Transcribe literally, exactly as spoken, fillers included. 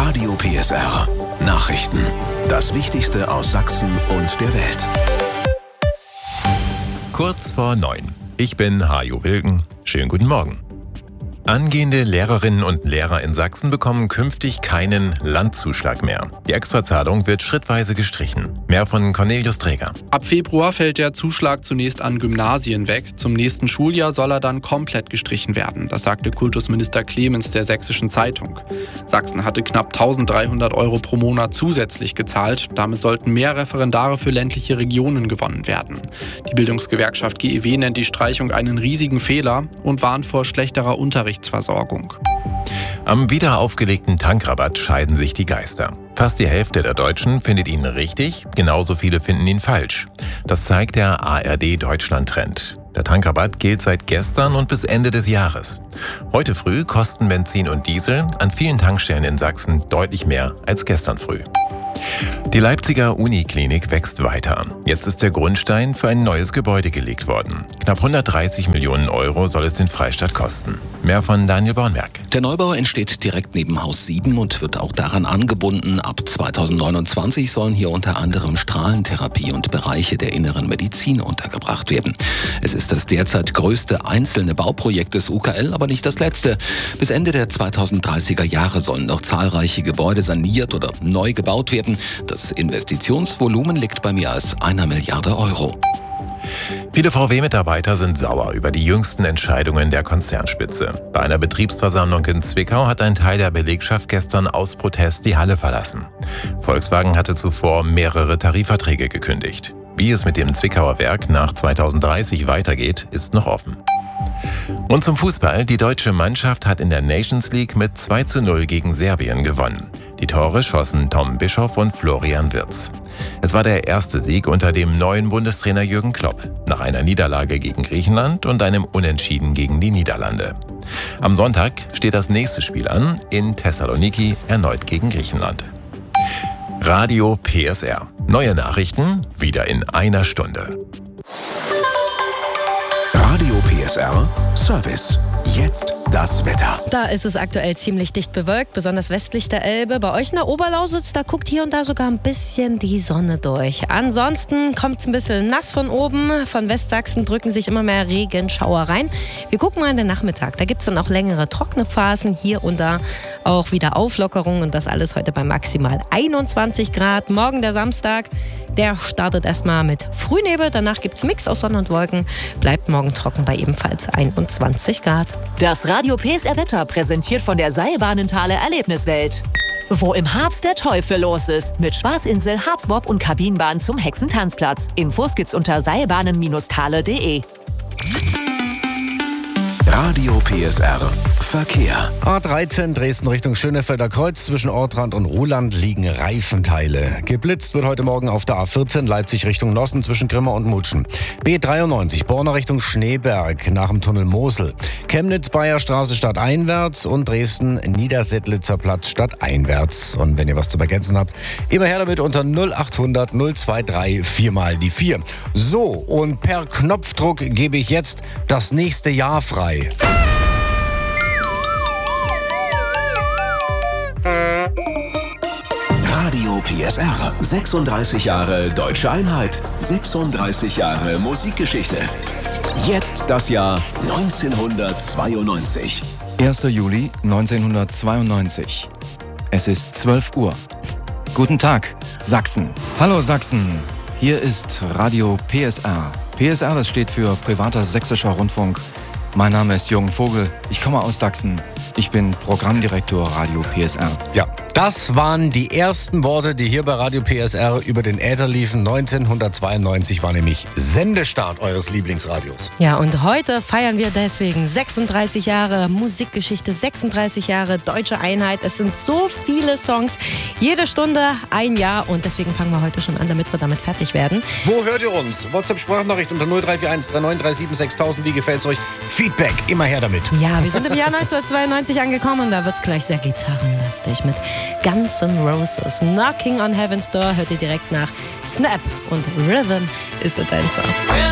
Radio P S R. Nachrichten. Das Wichtigste aus Sachsen und der Welt. Kurz vor neun. Ich bin Hajo Wilken. Schönen guten Morgen. Angehende Lehrerinnen und Lehrer in Sachsen bekommen künftig keinen Landzuschlag mehr. Die Extrazahlung wird schrittweise gestrichen. Mehr von Cornelius Träger. Ab Februar fällt der Zuschlag zunächst an Gymnasien weg. Zum nächsten Schuljahr soll er dann komplett gestrichen werden. Das sagte Kultusminister Clemens der Sächsischen Zeitung. Sachsen hatte knapp eintausenddreihundert Euro pro Monat zusätzlich gezahlt. Damit sollten mehr Referendare für ländliche Regionen gewonnen werden. Die Bildungsgewerkschaft G E W nennt die Streichung einen riesigen Fehler und warnt vor schlechterer Unterrichtsversorgung. Am wieder aufgelegten Tankrabatt scheiden sich die Geister. Fast die Hälfte der Deutschen findet ihn richtig, genauso viele finden ihn falsch. Das zeigt der A R D-Deutschland-Trend. Der Tankrabatt gilt seit gestern und bis Ende des Jahres. Heute früh kosten Benzin und Diesel an vielen Tankstellen in Sachsen deutlich mehr als gestern früh. Die Leipziger Uniklinik wächst weiter. Jetzt ist der Grundstein für ein neues Gebäude gelegt worden. Knapp hundertdreißig Millionen Euro soll es den Freistaat kosten. Mehr von Daniel Bornberg. Der Neubau entsteht direkt neben Haus sieben und wird auch daran angebunden. Ab zweitausendneunundzwanzig sollen hier unter anderem Strahlentherapie und Bereiche der inneren Medizin untergebracht werden. Es ist das derzeit größte einzelne Bauprojekt des U K L, aber nicht das letzte. Bis Ende der zweitausenddreißiger Jahre sollen noch zahlreiche Gebäude saniert oder neu gebaut werden. Das Investitionsvolumen liegt bei mehr als einer Milliarde Euro. Viele V W-Mitarbeiter sind sauer über die jüngsten Entscheidungen der Konzernspitze. Bei einer Betriebsversammlung in Zwickau hat ein Teil der Belegschaft gestern aus Protest die Halle verlassen. Volkswagen hatte zuvor mehrere Tarifverträge gekündigt. Wie es mit dem Zwickauer Werk nach zweitausenddreißig weitergeht, ist noch offen. Und zum Fußball. Die deutsche Mannschaft hat in der Nations League mit zwei zu null gegen Serbien gewonnen. Die Tore schossen Tom Bischoff und Florian Wirtz. Es war der erste Sieg unter dem neuen Bundestrainer Jürgen Klopp, nach einer Niederlage gegen Griechenland und einem Unentschieden gegen die Niederlande. Am Sonntag steht das nächste Spiel an, in Thessaloniki, erneut gegen Griechenland. Radio P S R. Neue Nachrichten, wieder in einer Stunde. Radio P S R Service. Jetzt das Wetter. Da ist es aktuell ziemlich dicht bewölkt, besonders westlich der Elbe. Bei euch in der Oberlausitz, da guckt hier und da sogar ein bisschen die Sonne durch. Ansonsten kommt es ein bisschen nass von oben. Von Westsachsen drücken sich immer mehr Regenschauer rein. Wir gucken mal in den Nachmittag. Da gibt es dann auch längere trockene Phasen. Hier und da auch wieder Auflockerung. Und das alles heute bei maximal einundzwanzig Grad. Morgen der Samstag, der startet erstmal mit Frühnebel. Danach gibt es Mix aus Sonne und Wolken. Bleibt morgen trocken bei ebenfalls einundzwanzig Grad. Das Radio P S R Wetter präsentiert von der Seilbahnenthaler Erlebniswelt. Wo im Harz der Teufel los ist. Mit Spaßinsel, Harzbob und Kabinenbahn zum Hexentanzplatz. Infos gibt's unter seilbahnen Bindestrich thale punkt de. Radio P S R Verkehr. A dreizehn Dresden Richtung Schönefelder Kreuz. Zwischen Ortrand und Ruhland liegen Reifenteile. Geblitzt wird heute Morgen auf der A vierzehn Leipzig Richtung Nossen zwischen Grimma und Mutschen. B dreiundneunzig Borna Richtung Schneeberg nach dem Tunnel Mosel. Chemnitz Bayerstraße stadteinwärts und Dresden Niedersettlitzer Platz stadteinwärts. Und wenn ihr was zu ergänzen habt, immer her damit unter null achthundert null dreiundzwanzig vier mal die vier. So, und per Knopfdruck gebe ich jetzt das nächste Jahr frei. Radio P S R. sechsunddreißig Jahre Deutsche Einheit. sechsunddreißig Jahre Musikgeschichte. Jetzt das Jahr neunzehnhundertzweiundneunzig. erster Juli neunzehnhundertzweiundneunzig. Es ist zwölf Uhr. Guten Tag, Sachsen. Hallo Sachsen, hier ist Radio P S R. P S R, das steht für Privater Sächsischer Rundfunk. Mein Name ist Jürgen Vogel, ich komme aus Sachsen. Ich bin Programmdirektor Radio P S R. Ja, das waren die ersten Worte, die hier bei Radio P S R über den Äther liefen. neunzehnhundertzweiundneunzig war nämlich Sendestart eures Lieblingsradios. Ja, und heute feiern wir deswegen sechsunddreißig Jahre Musikgeschichte, sechsunddreißig Jahre Deutsche Einheit. Es sind so viele Songs, jede Stunde ein Jahr und deswegen fangen wir heute schon an, damit wir damit fertig werden. Wo hört ihr uns? WhatsApp-Sprachnachricht unter null drei vier eins drei neun drei sieben sechstausend. Wie gefällt's euch? Feedback, immer her damit. Ja, wir sind im Jahr neunzehnhundertzweiundneunzig angekommen und da wird's gleich sehr gitarrenlastig mit Guns N' Roses. Knocking on Heaven's Door hört ihr direkt nach. Snap und Rhythm is a Dancer.